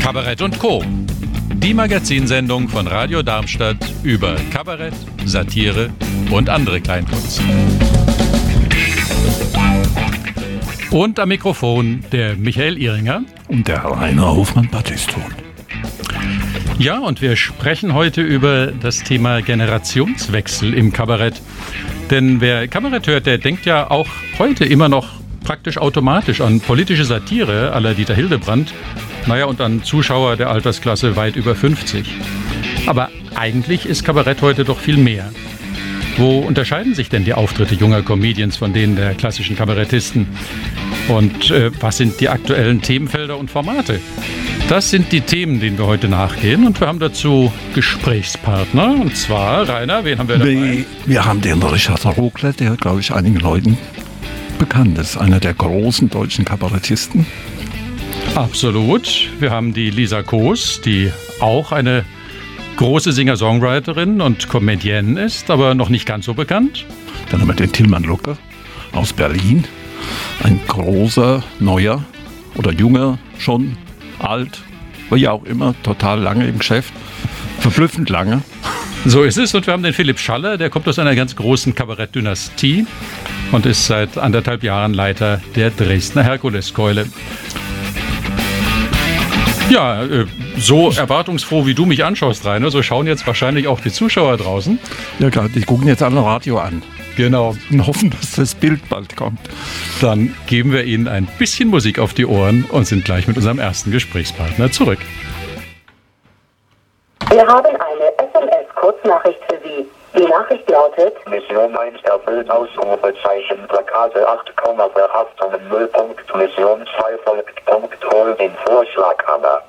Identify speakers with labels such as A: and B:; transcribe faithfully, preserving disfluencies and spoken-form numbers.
A: Kabarett und Co. Die Magazinsendung von Radio Darmstadt über Kabarett, Satire und andere Kleinkunst. Und am Mikrofon der Michael Ihringer
B: und der Rainer Hofmann-Battiston.
A: Ja, und wir sprechen heute über das Thema Generationswechsel im Kabarett. Denn wer Kabarett hört, der denkt ja auch heute immer noch praktisch automatisch an politische Satire à la Dieter Hildebrandt. Naja, und an Zuschauer der Altersklasse weit über fünfzig. Aber eigentlich ist Kabarett heute doch viel mehr. Wo unterscheiden sich denn die Auftritte junger Comedians von denen der klassischen Kabarettisten? Und äh, was sind die aktuellen Themenfelder und Formate? Das sind die Themen, denen wir heute nachgehen. Und wir haben dazu Gesprächspartner. Und zwar, Rainer, wen haben wir dabei?
B: Wir, wir haben den Richard Rogler, der, glaube ich, einigen Leuten bekannt ist. Einer der großen deutschen Kabarettisten.
A: Absolut. Wir haben die Lisa Koos, die auch eine große Singer-Songwriterin und Comedienne ist, aber noch nicht ganz so bekannt.
B: Dann haben wir den Tilman Lucke aus Berlin. Ein großer, neuer oder junger, schon alt, wie auch immer, total lange im Geschäft. Verblüffend lange.
A: So ist es. Und wir haben den Philipp Schaller, der kommt aus einer ganz großen Kabarett-Dynastie und ist seit anderthalb Jahren Leiter der Dresdner Herkuleskeule. Ja, so erwartungsfroh, wie du mich anschaust, Rainer, so schauen jetzt wahrscheinlich auch die Zuschauer draußen.
B: Ja, klar, die gucken jetzt alle Radio an.
A: Genau.
B: Und hoffen, dass das Bild bald kommt.
A: Dann geben wir Ihnen ein bisschen Musik auf die Ohren und sind gleich mit unserem ersten Gesprächspartner zurück.
C: Wir haben eine S M S-Kurznachricht für Sie. Die Nachricht lautet:
D: Mission eins erfüllt, Ausrufezeichen, Plakate acht, Verhaftungen null Punkt, Mission zwei folgt, Punkt, hol den Vorschlaghammer.